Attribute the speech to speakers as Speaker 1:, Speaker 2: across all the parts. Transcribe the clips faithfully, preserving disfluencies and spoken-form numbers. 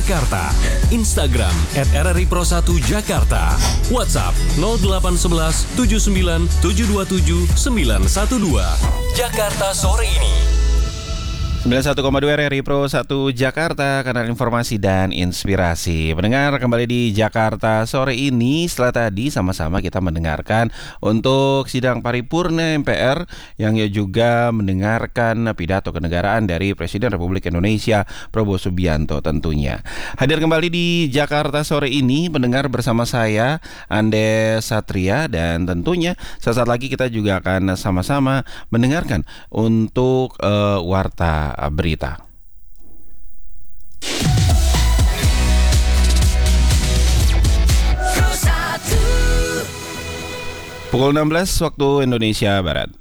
Speaker 1: Jakarta. Instagram et R R I Pro satu Jakarta. WhatsApp nol delapan satu satu tujuh sembilan tujuh dua tujuh sembilan satu dua. Jakarta sore ini.
Speaker 2: sembilan puluh satu koma dua R R I Pro satu Jakarta, kanal informasi dan inspirasi. Pendengar, kembali di Jakarta sore ini. Setelah tadi sama-sama kita mendengarkan untuk sidang paripurna M P R yang juga mendengarkan pidato kenegaraan dari Presiden Republik Indonesia Prabowo Subianto tentunya. Hadir kembali di Jakarta sore ini, pendengar, bersama saya Andes Satria, dan tentunya sesaat lagi kita juga akan sama-sama mendengarkan untuk uh, warta berita. Pukul enam belas waktu Indonesia Barat.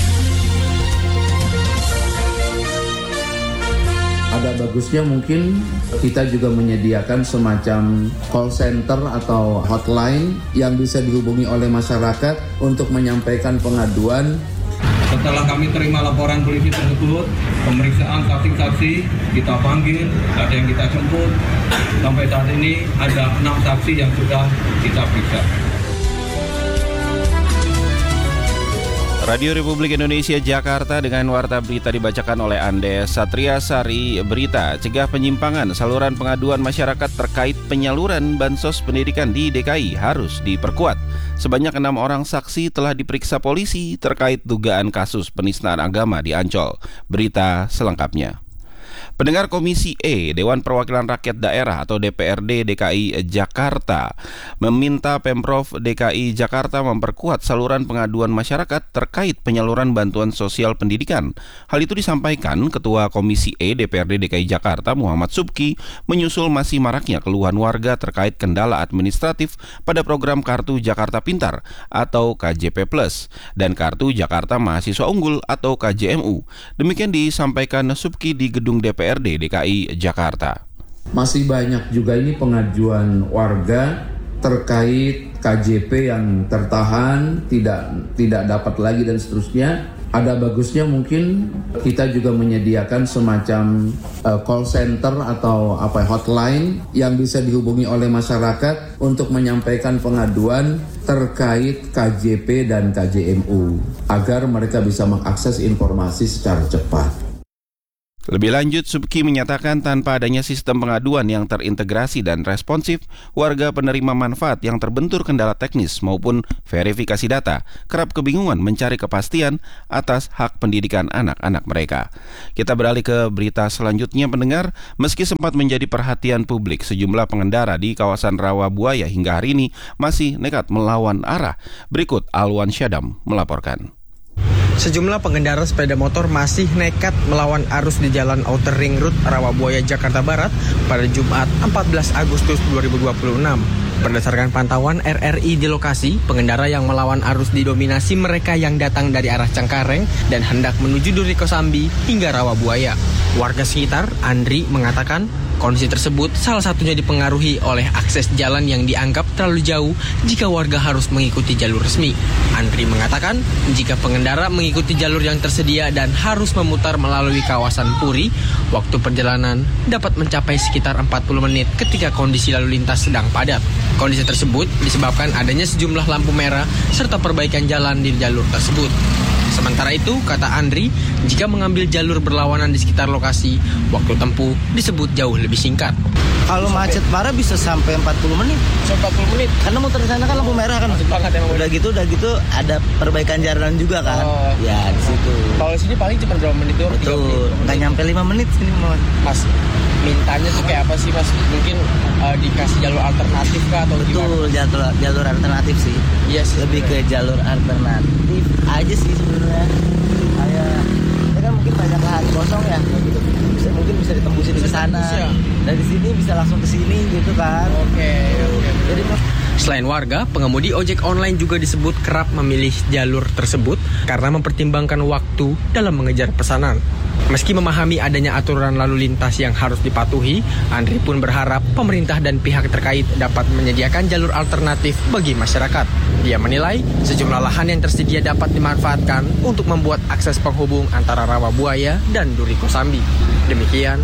Speaker 3: Ada bagusnya mungkin kita juga menyediakan semacam call center atau hotline yang bisa dihubungi oleh masyarakat untuk menyampaikan pengaduan.
Speaker 4: Setelah kami terima laporan polisi tersebut, pemeriksaan saksi-saksi kita panggil, ada yang kita jemput. Sampai saat ini ada enam saksi yang sudah kita periksa.
Speaker 2: Radio Republik Indonesia Jakarta dengan warta berita dibacakan oleh Andes Satria Sari. Berita: cegah penyimpangan saluran pengaduan masyarakat terkait penyaluran bansos pendidikan di D K I harus diperkuat. Sebanyak enam orang saksi telah diperiksa polisi terkait dugaan kasus penistaan agama di Ancol. Berita selengkapnya. Pendengar, Komisi E Dewan Perwakilan Rakyat Daerah atau D P R D D K I Jakarta meminta Pemprov D K I Jakarta memperkuat saluran pengaduan masyarakat terkait penyaluran bantuan sosial pendidikan. Hal itu disampaikan Ketua Komisi E D P R D D K I Jakarta Muhammad Subki menyusul masih maraknya keluhan warga terkait kendala administratif pada program Kartu Jakarta Pintar atau K J P Plus dan Kartu Jakarta Mahasiswa Unggul atau K J M U. Demikian disampaikan Subki di gedung D P R D D K I Jakarta.
Speaker 3: Masih banyak juga ini pengajuan warga terkait K J P yang tertahan, tidak tidak dapat lagi dan seterusnya. Ada bagusnya mungkin kita juga menyediakan semacam uh, call center atau apa hotline yang bisa dihubungi oleh masyarakat untuk menyampaikan pengaduan terkait K J P dan K J M U agar mereka bisa mengakses informasi secara cepat.
Speaker 2: Lebih lanjut, Subki menyatakan tanpa adanya sistem pengaduan yang terintegrasi dan responsif, warga penerima manfaat yang terbentur kendala teknis maupun verifikasi data kerap kebingungan mencari kepastian atas hak pendidikan anak-anak mereka. Kita beralih ke berita selanjutnya, pendengar. Meski sempat menjadi perhatian publik, sejumlah pengendara di kawasan Rawabuaya hingga hari ini masih nekat melawan arah. Berikut Alwan Syadam melaporkan.
Speaker 5: Sejumlah pengendara sepeda motor masih nekat melawan arus di Jalan Outer Ring Road Rawabuaya, Jakarta Barat pada Jumat empat belas Agustus dua ribu dua puluh enam. Berdasarkan pantauan R R I di lokasi, pengendara yang melawan arus didominasi mereka yang datang dari arah Cengkareng dan hendak menuju Duri Kosambi hingga Rawabuaya. Warga sekitar, Andri, mengatakan kondisi tersebut salah satunya dipengaruhi oleh akses jalan yang dianggap terlalu jauh jika warga harus mengikuti jalur resmi. Andri mengatakan jika pengendara mengikuti jalur yang tersedia dan harus memutar melalui kawasan Puri, waktu perjalanan dapat mencapai sekitar empat puluh menit ketika kondisi lalu lintas sedang padat. Kondisi tersebut disebabkan adanya sejumlah lampu merah serta perbaikan jalan di jalur tersebut. Sementara itu, kata Andri, jika mengambil jalur berlawanan di sekitar lokasi, waktu tempuh disebut jauh lebih singkat.
Speaker 6: Kalau macet parah bisa sampai empat puluh menit.
Speaker 5: Sampai empat puluh menit?
Speaker 6: Karena muter di sana kan lampu merah kan.
Speaker 5: Macet banget emang.
Speaker 6: Udah gitu, udah gitu ada perbaikan jalan juga kan.
Speaker 5: Oh.
Speaker 6: Ya, di situ.
Speaker 5: Kalau sini paling cuma berapa menit doang?
Speaker 6: Betul. Nggak nyampe lima menit sini, Mon.
Speaker 5: Mas, mintanya tuh kayak apa sih, Mas? Mungkin uh, dikasih jalur alternatif kah atau
Speaker 6: Betul,
Speaker 5: gimana?
Speaker 6: jalur jalur alternatif sih.
Speaker 5: Iya sih.
Speaker 6: Lebih ke jalur alternatif aja sih sebenarnya. Kayak ya kan mungkin banyak lahan kosong ya, gitu. Bisa, mungkin bisa ditembusin ke sana.
Speaker 5: Ya?
Speaker 6: Dari sini bisa langsung ke sini gitu kan.
Speaker 5: Oke, oke.
Speaker 6: Jadi
Speaker 5: selain warga, pengemudi ojek online juga disebut kerap memilih jalur tersebut karena mempertimbangkan waktu dalam mengejar pesanan. Meski memahami adanya aturan lalu lintas yang harus dipatuhi, Andri pun berharap pemerintah dan pihak terkait dapat menyediakan jalur alternatif bagi masyarakat. Dia menilai sejumlah lahan yang tersedia dapat dimanfaatkan untuk membuat akses penghubung antara Rawabuaya dan Duri Kosambi. Demikian,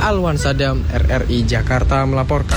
Speaker 5: Alwan Sadam, R R I Jakarta melaporkan.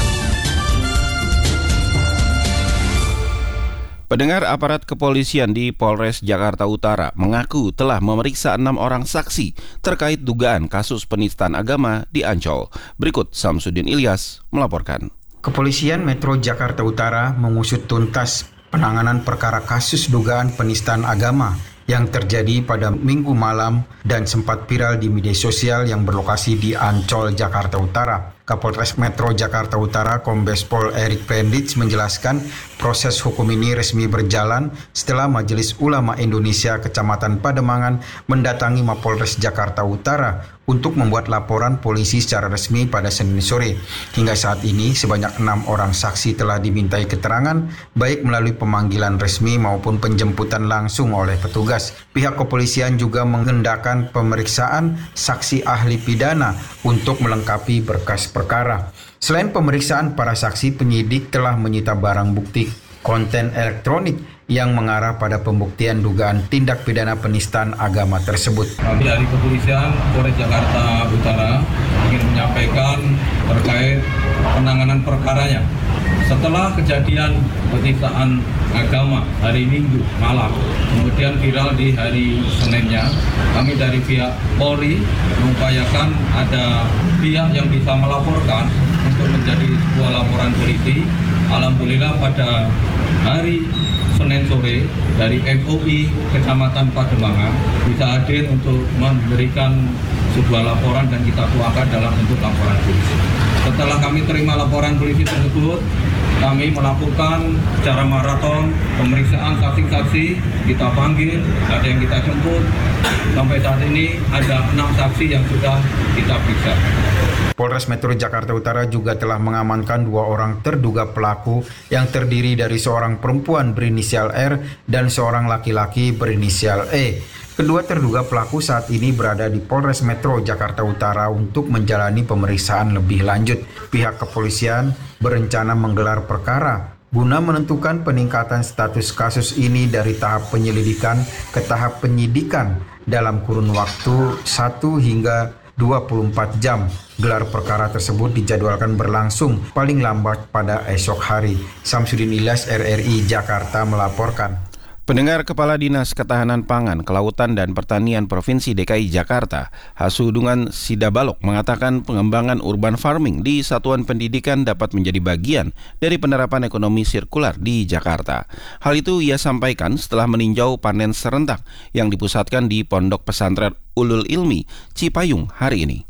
Speaker 2: Pendengar, aparat kepolisian di Polres Jakarta Utara mengaku telah memeriksa enam orang saksi terkait dugaan kasus penistaan agama di Ancol. Berikut Samsudin Ilyas melaporkan.
Speaker 7: Kepolisian Metro Jakarta Utara mengusut tuntas penanganan perkara kasus dugaan penistaan agama yang terjadi pada Minggu malam dan sempat viral di media sosial yang berlokasi di Ancol, Jakarta Utara. Kapolres Metro Jakarta Utara Kombes Pol Erik Pendich menjelaskan proses hukum ini resmi berjalan setelah Majelis Ulama Indonesia Kecamatan Pademangan mendatangi Mapolres Jakarta Utara untuk membuat laporan polisi secara resmi pada Senin sore. Hingga saat ini sebanyak enam orang saksi telah dimintai keterangan baik melalui pemanggilan resmi maupun penjemputan langsung oleh petugas. Pihak kepolisian juga mengendahkan pemeriksaan saksi ahli pidana untuk melengkapi berkas perkara. Selain pemeriksaan para saksi, penyidik telah menyita barang bukti konten elektronik yang mengarah pada pembuktian dugaan tindak pidana penistaan agama tersebut.
Speaker 4: Kami dari kepolisian Polres Jakarta Utara ingin menyampaikan terkait penanganan perkaranya. Setelah kejadian penistaan agama hari Minggu malam, kemudian viral di hari Seninnya, kami dari pihak Polri mengupayakan ada pihak yang bisa melaporkan untuk menjadi sebuah laporan polisi. Alhamdulillah pada hari Senin sore dari M U I Kecamatan Pademangan bisa hadir untuk memberikan sebuah laporan dan kita tuangkan dalam bentuk laporan polisi. Setelah kami terima laporan polisi tersebut, kami melakukan secara maraton pemeriksaan saksi-saksi, kita panggil, ada yang kita jemput. Sampai saat ini ada enam saksi yang sudah kita periksa.
Speaker 7: Polres Metro Jakarta Utara juga telah mengamankan dua orang terduga pelaku yang terdiri dari seorang perempuan berinisial R dan seorang laki-laki berinisial E. Kedua terduga pelaku saat ini berada di Polres Metro Jakarta Utara untuk menjalani pemeriksaan lebih lanjut. Pihak kepolisian berencana menggelar perkara guna menentukan peningkatan status kasus ini dari tahap penyelidikan ke tahap penyidikan dalam kurun waktu satu hingga dua puluh empat jam. Gelar perkara tersebut dijadwalkan berlangsung paling lambat pada esok hari. Samsudin Ilyas, R R I Jakarta melaporkan.
Speaker 2: Pendengar, Kepala Dinas Ketahanan Pangan, Kelautan dan Pertanian Provinsi D K I Jakarta, Hasudungan Sidabalok, mengatakan pengembangan urban farming di satuan pendidikan dapat menjadi bagian dari penerapan ekonomi sirkular di Jakarta. Hal itu ia sampaikan setelah meninjau panen serentak yang dipusatkan di Pondok Pesantren Ulul Ilmi, Cipayung hari ini.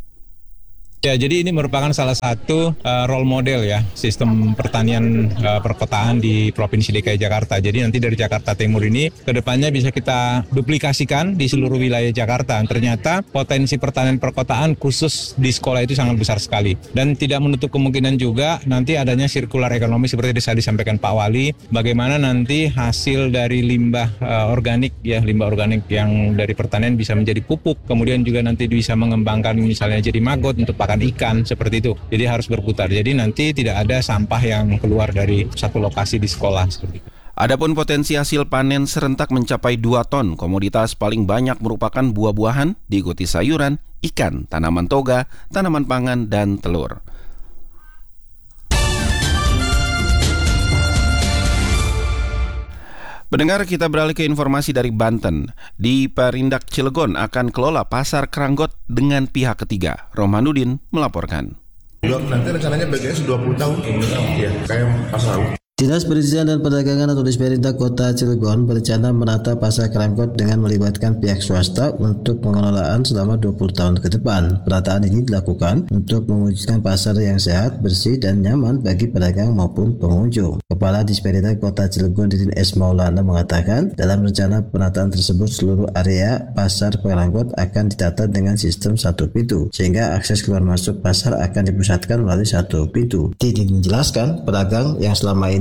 Speaker 8: Ya, jadi ini merupakan salah satu uh, role model ya sistem pertanian uh, perkotaan di Provinsi D K I Jakarta. Jadi nanti dari Jakarta Timur ini kedepannya bisa kita duplikasikan di seluruh wilayah Jakarta. Ternyata potensi pertanian perkotaan khusus di sekolah itu sangat besar sekali. Dan tidak menutup kemungkinan juga nanti adanya sirkular ekonomi seperti yang disampaikan Pak Wali. Bagaimana nanti hasil dari limbah uh, organik ya limbah organik yang dari pertanian bisa menjadi pupuk. Kemudian juga nanti bisa mengembangkan misalnya jadi maggot untuk pakan ikan seperti itu. Jadi harus berputar. Jadi nanti tidak ada sampah yang keluar dari satu lokasi di sekolah seperti itu.
Speaker 2: Adapun potensi hasil panen serentak mencapai dua ton. Komoditas paling banyak merupakan buah-buahan, diikuti sayuran, ikan, tanaman toga, tanaman pangan, dan telur. Pendengar, kita beralih ke informasi dari Banten. Di Perindak Cilegon akan kelola pasar Keranggot dengan pihak ketiga. Romanudin melaporkan.
Speaker 9: Nanti rencananya bagiannya sudah dua puluh tahun, ya, kayak pasar lalu.
Speaker 10: Dinas Perindustrian dan Perdagangan atau Disperindak Kota Cilegon berencana menata pasar Keranggot dengan melibatkan pihak swasta untuk pengelolaan selama dua puluh tahun ke depan. Penataan ini dilakukan untuk mewujudkan pasar yang sehat, bersih, dan nyaman bagi pedagang maupun pengunjung. Kepala Disperindak Kota Cilegon Didin S. Maulana mengatakan, dalam rencana penataan tersebut seluruh area pasar Keranggot akan ditata dengan sistem satu pintu, sehingga akses keluar masuk pasar akan dipusatkan melalui satu pintu. Didin menjelaskan, pedagang yang selama ini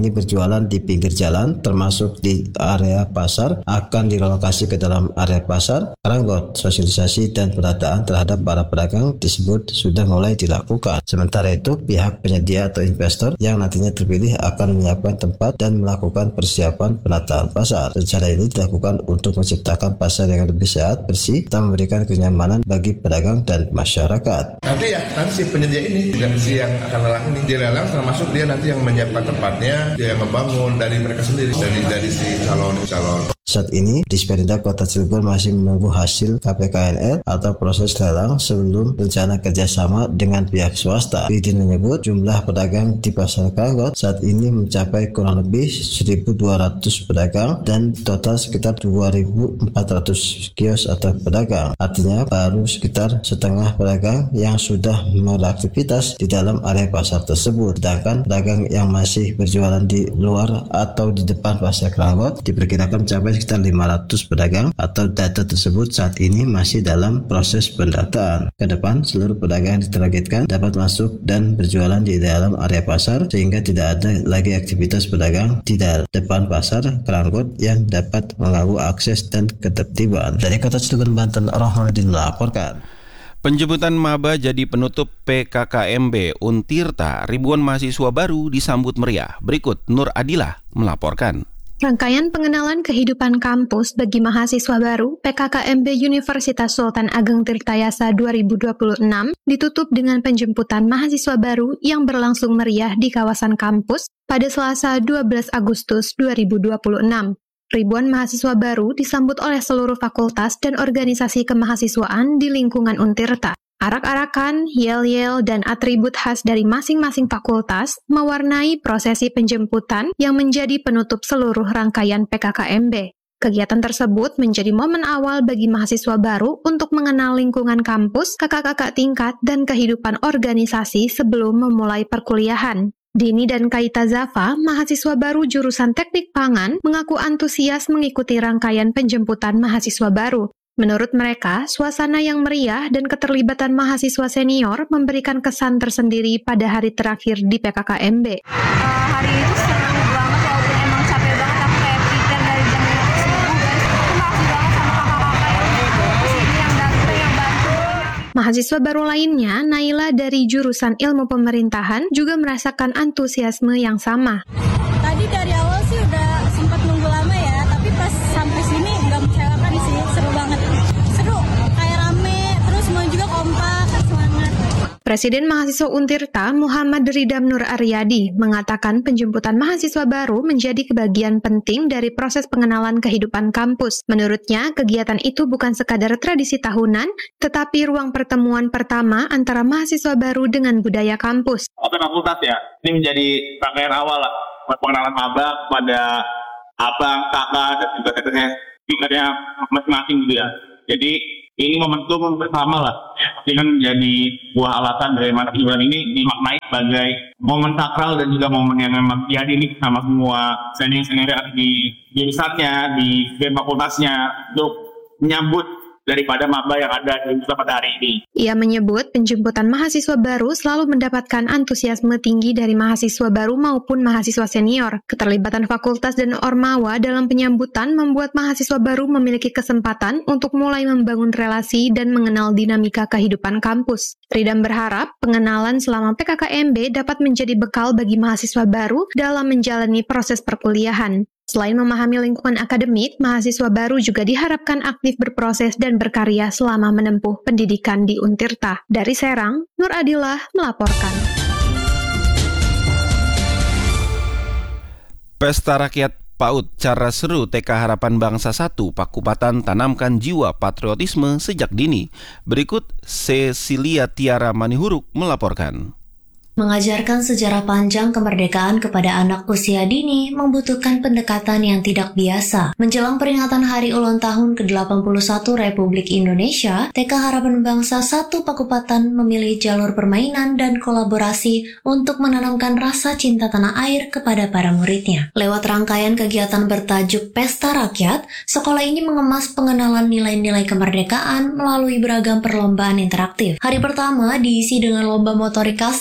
Speaker 10: ini berjualan di pinggir jalan termasuk di area pasar akan direlokasi ke dalam area pasar. Keranggot, sosialisasi dan pendataan terhadap para pedagang tersebut sudah mulai dilakukan. Sementara itu, pihak penyedia atau investor yang nantinya terpilih akan menyiapkan tempat dan melakukan persiapan penataan pasar. Rencana ini dilakukan untuk menciptakan pasar yang lebih sehat, bersih, dan memberikan kenyamanan bagi pedagang dan masyarakat.
Speaker 9: Nanti ya, nanti si penyedia ini dan si yang akan lelang ini, dia lelang termasuk dia nanti yang menyiapkan tempatnya, dia yang membangun dari mereka sendiri, dari dari si calon-calon.
Speaker 10: Saat ini, Disperindak Kota Cilegon masih menunggu hasil K P K N R atau proses lelang sebelum rencana kerjasama dengan pihak swasta. Bidin menyebut jumlah pedagang di Pasar Keranggot saat ini mencapai kurang lebih seribu dua ratus pedagang dan total sekitar dua ribu empat ratus kios atau pedagang. Artinya baru sekitar setengah pedagang yang sudah beraktivitas di dalam area pasar tersebut. Sedangkan pedagang yang masih berjualan di luar atau di depan Pasar Keranggot diperkirakan mencapai sekitar lima ratus pedagang atau data tersebut saat ini masih dalam proses pendataan. Ke depan, seluruh pedagang ditargetkan dapat masuk dan berjualan di dalam area pasar sehingga tidak ada lagi aktivitas pedagang di depan Pasar Keranggot yang dapat mengganggu akses dan ketertiban. Dari Kota Cilegon, Banten, Rohmanuddin melaporkan.
Speaker 2: Penjemputan maba jadi penutup P K K M B Untirta, ribuan mahasiswa baru disambut meriah. Berikut Nur Adilah melaporkan.
Speaker 11: Rangkaian pengenalan kehidupan kampus bagi mahasiswa baru P K K M B Universitas Sultan Ageng Tirtayasa dua ribu dua puluh enam ditutup dengan penjemputan mahasiswa baru yang berlangsung meriah di kawasan kampus pada Selasa dua belas Agustus dua ribu dua puluh enam. Ribuan mahasiswa baru disambut oleh seluruh fakultas dan organisasi kemahasiswaan di lingkungan Untirta. Arak-arakan, yel-yel, dan atribut khas dari masing-masing fakultas mewarnai prosesi penjemputan yang menjadi penutup seluruh rangkaian P K K M B. Kegiatan tersebut menjadi momen awal bagi mahasiswa baru untuk mengenal lingkungan kampus, kakak-kakak tingkat, dan kehidupan organisasi sebelum memulai perkuliahan. Dini dan Kaita Zafa, mahasiswa baru jurusan Teknik Pangan, mengaku antusias mengikuti rangkaian penjemputan mahasiswa baru. Menurut mereka, suasana yang meriah dan keterlibatan mahasiswa senior memberikan kesan tersendiri pada hari terakhir di P K K M B.
Speaker 12: Uh, hari itu seru banget, walaupun emang capek banget, aku kayak prepare dari jam lima subuh, guys. Aku makasih banget sama kakak-kakak yang kesini, yang datang, yang bantu.
Speaker 11: Mahasiswa baru lainnya, Naila dari jurusan Ilmu Pemerintahan, juga merasakan antusiasme yang sama.
Speaker 12: Tadi dari awal sih udah sempat nunggu lama ya, tapi pas sampai sini nggak mengecewakan sih, seru banget. Seru, kayak rame, terus semua juga kompak, semangat.
Speaker 11: Presiden Mahasiswa Untirta, Muhammad Ridam Nur Aryadi, mengatakan penjemputan mahasiswa baru menjadi kebagian penting dari proses pengenalan kehidupan kampus. Menurutnya, kegiatan itu bukan sekadar tradisi tahunan, tetapi ruang pertemuan pertama antara mahasiswa baru dengan budaya kampus.
Speaker 13: Open fakultas ya, ini menjadi rangkaian awal lah, pengenalan maba pada abang, kakak, dan juga tetehnya, tingkatnya masing-masing gitu ya. Jadi ini momentum bersama lah, dengan menjadi buah alasan dari mahasiswa ini dimaknai sebagai momen sakral dan juga momen yang memang diadili sama semua senior-senior di jurusannya, di fakultasnya untuk menyambut daripada maba yang ada di pada hari ini.
Speaker 11: Ia menyebut penjemputan mahasiswa baru selalu mendapatkan antusiasme tinggi dari mahasiswa baru maupun mahasiswa senior. Keterlibatan fakultas dan ormawa dalam penyambutan membuat mahasiswa baru memiliki kesempatan untuk mulai membangun relasi dan mengenal dinamika kehidupan kampus. Ridam berharap pengenalan selama P K K M B dapat menjadi bekal bagi mahasiswa baru dalam menjalani proses perkuliahan. Selain memahami lingkungan akademik, mahasiswa baru juga diharapkan aktif berproses dan berkarya selama menempuh pendidikan di Untirta. Dari Serang, Nur Adilah melaporkan.
Speaker 2: Pesta Rakyat PAUD Cara Seru T K Harapan Bangsa satu Pakupatan tanamkan jiwa patriotisme sejak dini. Berikut Cecilia Tiara Manihuruk melaporkan.
Speaker 14: Mengajarkan sejarah panjang kemerdekaan kepada anak usia dini membutuhkan pendekatan yang tidak biasa. Menjelang peringatan Hari Ulang Tahun ke delapan puluh satu Republik Indonesia, T K Harapan Bangsa satu Pakupatan memilih jalur permainan dan kolaborasi untuk menanamkan rasa cinta tanah air kepada para muridnya. Lewat rangkaian kegiatan bertajuk Pesta Rakyat, sekolah ini mengemas pengenalan nilai-nilai kemerdekaan melalui beragam perlombaan interaktif. Hari pertama diisi dengan lomba motorik kasar.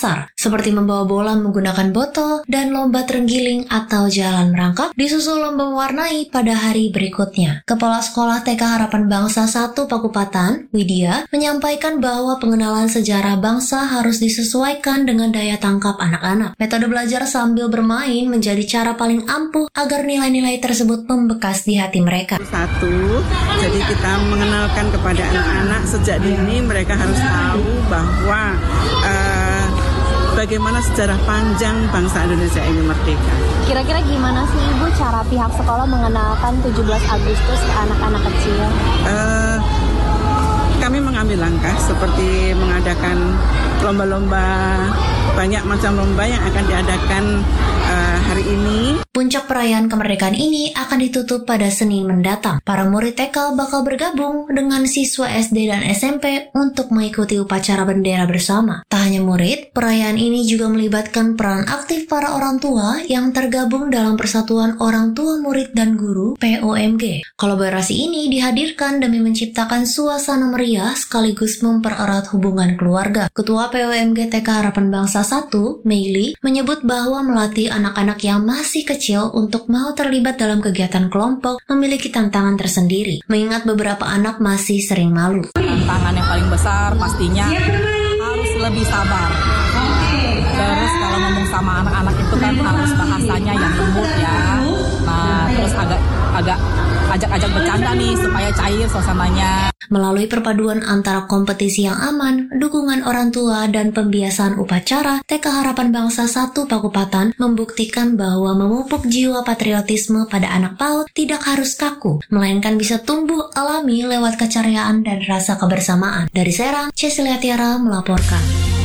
Speaker 14: seperti membawa bola menggunakan botol dan lomba terenggiling atau jalan merangkak, disusul lomba mewarnai pada hari berikutnya. Kepala Sekolah T K Harapan Bangsa satu Pakupatan, Widya, menyampaikan bahwa pengenalan sejarah bangsa harus disesuaikan dengan daya tangkap anak-anak. Metode belajar sambil bermain menjadi cara paling ampuh agar nilai-nilai tersebut membekas di hati mereka.
Speaker 15: Satu, jadi kita mengenalkan kepada anak-anak sejak dini, mereka harus tahu bahwa uh, bagaimana sejarah panjang bangsa Indonesia ini merdeka.
Speaker 16: Kira-kira gimana sih Ibu cara pihak sekolah mengenalkan tujuh belas Agustus ke anak-anak kecil?
Speaker 15: Uh, kami mengambil langkah seperti mengadakan lomba-lomba, banyak macam lomba yang akan diadakan uh, hari ini.
Speaker 14: Puncak perayaan kemerdekaan ini akan ditutup pada Senin mendatang. Para murid T K bakal bergabung dengan siswa S D dan S M P untuk mengikuti upacara bendera bersama. Tak hanya murid, perayaan ini juga melibatkan peran aktif para orang tua yang tergabung dalam Persatuan Orang Tua Murid dan Guru P O M G. Kolaborasi ini dihadirkan demi menciptakan suasana meriah sekaligus mempererat hubungan keluarga. Ketua P O M G T K Harapan Bangsa satu, Meili, menyebut bahwa melatih anak-anak yang masih kecil untuk mau terlibat dalam kegiatan kelompok memiliki tantangan tersendiri, mengingat beberapa anak masih sering malu.
Speaker 17: Tantangan yang paling besar pastinya harus lebih sabar. Terus kalau ngomong sama anak-anak itu kan harus bahasanya yang lembut ya. Nah, terus agak agak ajak-ajak bercanda nih supaya cair suasananya.
Speaker 14: Melalui perpaduan antara kompetisi yang aman, dukungan orang tua, dan pembiasaan upacara, T K Harapan Bangsa satu Pakupatan membuktikan bahwa memupuk jiwa patriotisme pada anak PAUD tidak harus kaku, melainkan bisa tumbuh alami lewat keceriaan dan rasa kebersamaan. Dari Serang, Cecilia Tiara melaporkan.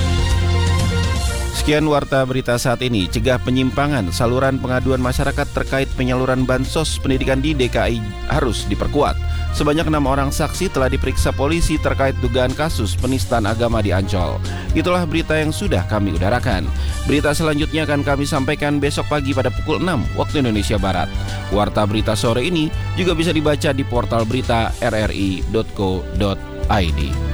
Speaker 2: Sekian Warta Berita saat ini. Cegah penyimpangan saluran pengaduan masyarakat terkait penyaluran bansos pendidikan di D K I harus diperkuat. Sebanyak enam orang saksi telah diperiksa polisi terkait dugaan kasus penistaan agama di Ancol. Itulah berita yang sudah kami udarakan. Berita selanjutnya akan kami sampaikan besok pagi pada pukul enam waktu Indonesia Barat. Warta Berita sore ini juga bisa dibaca di portal berita r r i dot co dot i d.